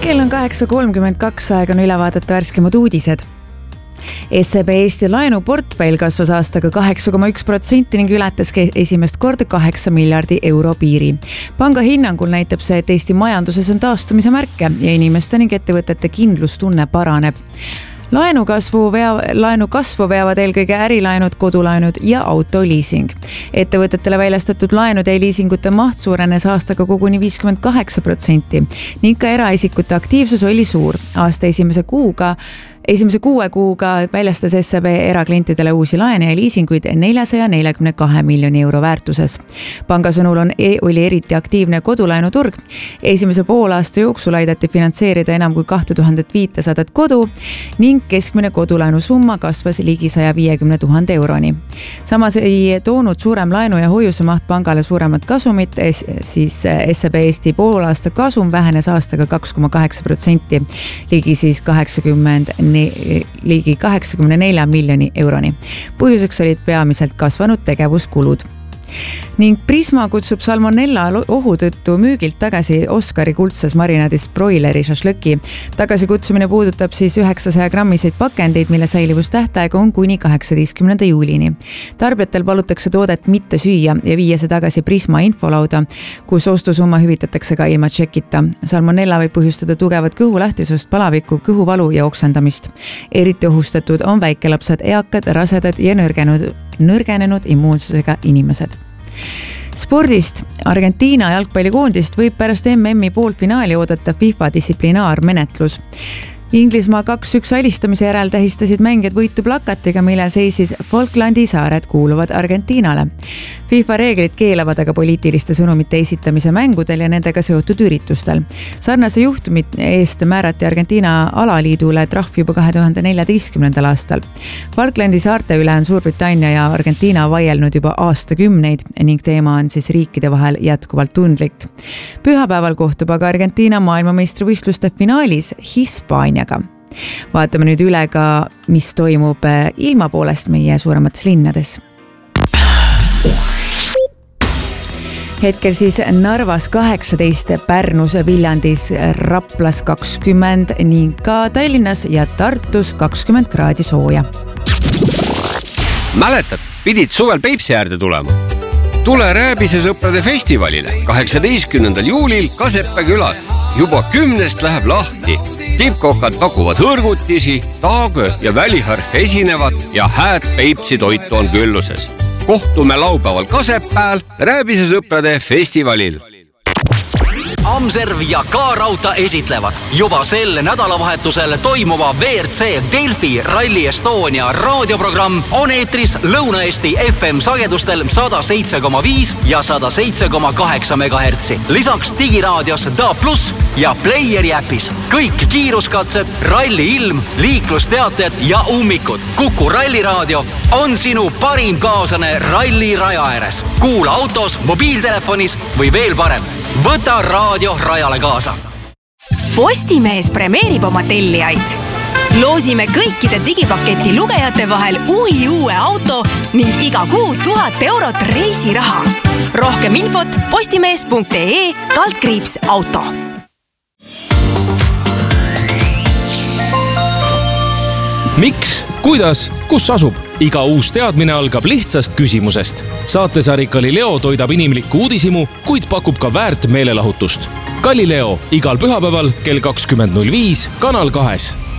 Kell on 8.32, aeg on üle vaadata värskemad uudised. SEB Eesti laenuportfell kasvas aastaga 8,1% ning ületas esimest korda 8 miljardi euro piiri. Panga hinnangul näitab see, et Eesti majanduses on taastumise märke ja inimeste ning ettevõtete kindlustunne paraneb. Laenu kasvu veavad eelkõige ärilaenud, kodulaenud ja autoliising. Ettevõtetele väljastatud laenude ja liisingute maht suurenes aastaga koguni 58% ning ka eraisikute aktiivsus oli suur. Aasta esimese 6 kuuga väljastas SEB eraklientidele uusi laene ja liisinguid 442 miljoni euro väärtuses. Panga sõnul oli eriti aktiivne kodulaenuturg. Esimese poolaasta jooksul aidati finantseerida enam kui 2500 kodu ning keskmine kodulaenu summa kasvas ligi 150 000 euroni. Samas ei toonud suurem laenu ja hoiuse maht pangale suuremat kasumit, siis SEB Eesti poolaasta kasum vähenes aastaga 2,8%, ligi 84 miljoni euroni. Põhjuseks olid peamiselt kasvanud tegevuskulud. Ning Prisma kutsub salmonella ohu tõttu müügilt tagasi Oskari kuldses marinaadis broileri šašlõki. Tagasikutsumine puudutab siis 900 grammiseid pakendeid, mille säilivustähtaeg on kuni 18. juulini. Tarbijatel palutakse toodet mitte süüa ja viia see tagasi Prisma infolauda, kus ostusumma hüvitatakse ka ilma tšekita. Salmonella võib põhjustada tugevat kõhulahtisust, palavikku, kõhuvalu ja oksendamist. Eriti ohustatud on väikelapsed, eakad, rasedad ja nõrgenenud immuunsusega inimesed. Spordist. Argentiina jalgpallikoondist võib pärast MM-i poolfinaali oodata FIFA distsiplinaarmenetlus. Inglismaa 2-1 alistamise järel tähistasid mängijad võitu plakatiga, millel seisis Falklandi saared kuuluvad Argentiinale. FIFA reeglid keelavad aga poliitiliste sõnumite esitamise mängudel ja nendega seotud üritustel. Sarnase juhtumit eest määrati Argentiina alaliidule trahv juba 2014. aastal. Falklandi saarte üle on Suurbritannia ja Argentiina vaielnud juba aastakümneid ning teema on siis riikide vahel jätkuvalt tundlik. Pühapäeval kohtub aga Argentiina maailmameistrivõistluste finaalis Hispaania. Vaatame nüüd üle ka, mis toimub ilma poolest meie suuremates linnades. Hetkel siis Narvas 18, Pärnus, Viljandis, Raplas 20 ning ka Tallinnas ja Tartus 20 kraadi sooja. Mäletad, pidid suvel Peipsi äärde tulema? Tule Rääbise sõprade festivalile 18. juulil Kaseppe külas. Juba 10 läheb lahti. Tippkokad pakuvad hõrgutisi, taagö ja väliharf esinevad ja hääd Peipsi toitu on külluses. Kohtume laupäeval Kasepääl Rääbise sõprade festivalil. Amserv ja K-Rauta esitlevad juba sel nädalavahetusel toimuva WRC Delfi Rally Estonia raadioprogramm on eetris Lõuna-Eesti FM sagedustel 107,5 ja 107,8 MHz. Lisaks digiraadios DA+ ja Playeri äpis. Kõik kiiruskatsed, ralli ilm, liiklusteated ja ummikud. Kuku ralliraadio on sinu parim kaaslane ralli raja ääres. Kuula autos, mobiiltelefonis või veel parem. Võta raadio rajale kaasa. Postimees premeerib oma tellijaid. Loosime kõikide digipaketi lugejate vahel uue auto ning iga kuu 1000 eurot reisiraha. Rohkem infot postimees.ee/auto. Miks, kuidas, kus asub? Iga uus teadmine algab lihtsast küsimusest. Saatesari Galileo toidab inimlikku uudisimu, kuid pakub ka väärt meelelahutust. Galileo igal pühapäeval kell 20.05 Kanal 2.